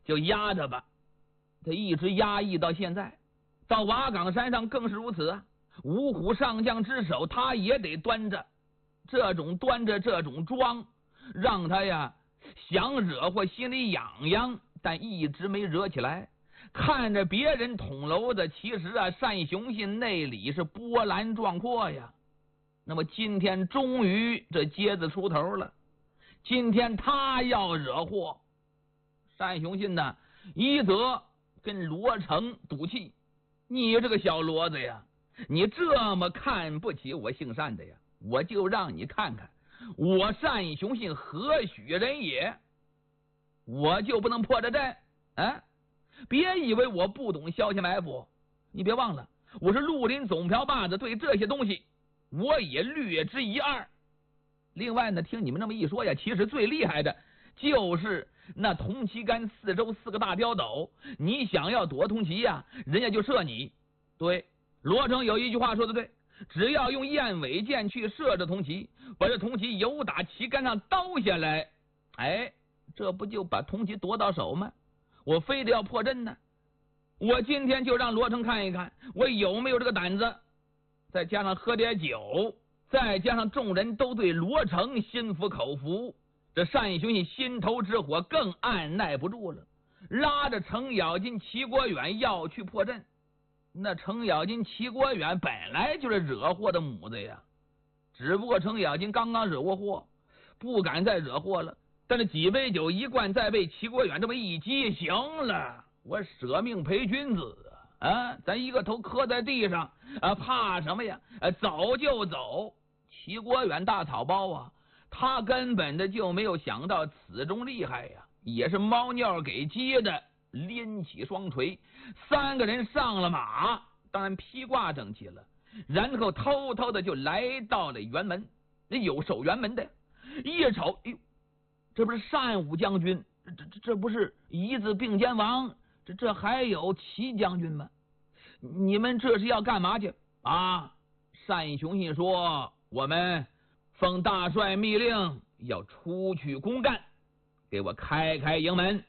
就压着吧。他一直压抑到现在，到瓦岗山上更是如此啊。五虎上将之首，他也得端着这种桩，让他呀想惹或心里痒痒，但一直没惹起来。看着别人捅娄子，其实啊单雄信内里是波澜壮阔呀。那么今天终于这疖子出头了，今天他要惹祸。单雄信呢，一则跟罗成赌气，你这个小骡子呀，你这么看不起我姓单的呀，我就让你看看我单雄信何许人也，我就不能破这阵啊！别以为我不懂消息埋伏，你别忘了我是绿林总瓢把子，对这些东西我也略知一二。另外呢，听你们这么一说呀，其实最厉害的就是那铜旗杆四周4个大刁斗，你想要躲铜旗呀，人家就射你。对，罗成有一句话说的对，只要用燕尾箭去射这铜旗，把这铜旗由打旗杆上刀下来，哎，这不就把铜旗夺到手吗？我非得要破阵呢，我今天就让罗成看一看我有没有这个胆子。再加上喝点酒，再加上众人都对罗成心服口服，这单雄信心头之火更按耐不住了，拉着程咬金、齐国远要去破阵。那程咬金、齐国远本来就是惹祸的母子呀，只不过程咬金刚刚惹过祸，不敢再惹祸了。但是几杯酒一灌，再被齐国远这么一激，行了，我舍命陪君子啊！咱一个头磕在地上啊，怕什么呀？走就走。齐国远大草包啊，他根本的就没有想到此中厉害呀，也是猫尿给接的，拎起双锤，3个人上了马，当然披挂整齐了，然后偷偷的就来到了辕门。有守辕门的，一瞅，哎呦，这不是单武将军，这不是一字并肩王，这还有齐将军吗？你们这是要干嘛去啊？单雄信说，我们奉大帅密令要出去公干，给我开开营门。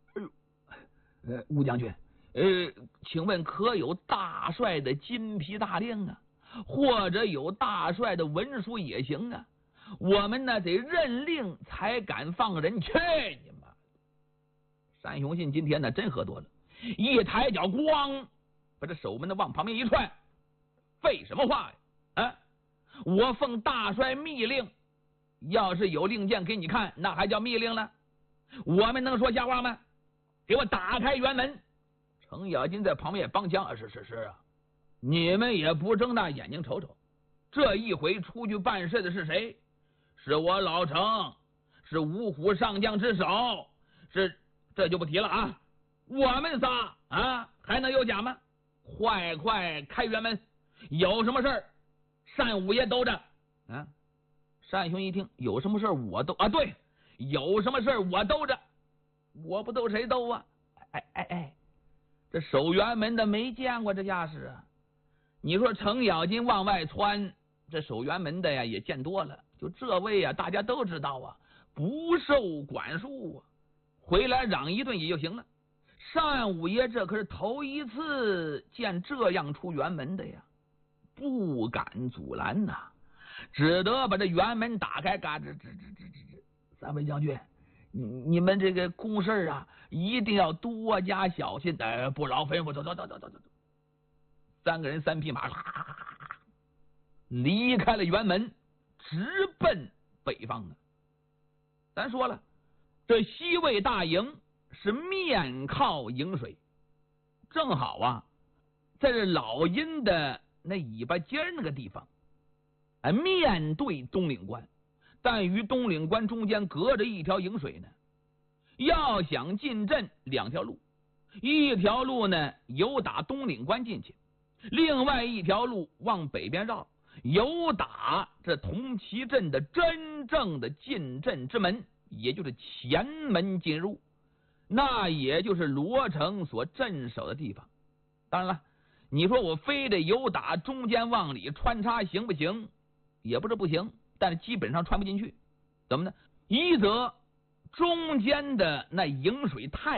吴将军，请问可有大帅的金批大令啊？或者有大帅的文书也行啊？我们呢得认令才敢放人。去你妈！单雄信今天呢真喝多了，一抬脚咣把这守门的往旁边一踹，废什么话呀？啊！我奉大帅密令，要是有令箭给你看，那还叫密令了？我们能说瞎话吗？给我打开辕门！程咬金在旁边也帮腔啊，是啊，你们也不睁大眼睛瞅瞅，这一回出去办事的是谁？是我老程，是五虎上将之首，这就不提了啊。我们仨啊，还能有假吗？快开辕门，有什么事儿单五爷兜着啊。单雄一听，有什么事儿我兜啊？对，有什么事儿我兜着，我不兜谁兜啊？哎，这守辕门的没见过这架势啊。你说程咬金往外窜，这守辕门的呀也见多了，就这位啊大家都知道啊，不受管束啊，回来嚷一顿也就行了。单五爷这可是头一次见这样出辕门的呀，不敢阻拦呐，只得把这辕门打开。嘎吱吱，三位将军，你们这个公事啊一定要多加小心，不劳吩咐。走。3个人3匹马离开了辕门，直奔北方啊。咱说了，这西魏大营是面靠颍水，正好啊在这老阴的那尾巴尖那个地方，面对东岭关，但与东岭关中间隔着一条颍水呢。要想进镇2条路，一条路呢由打东岭关进去，另外一条路往北边绕，由打这铜旗镇的真正的进镇之门，也就是前门进入，那也就是罗成所镇守的地方。当然了，你说我非得由打中间往里穿插行不行？也不是不行，但是基本上穿不进去。怎么呢？一则中间的那颍水太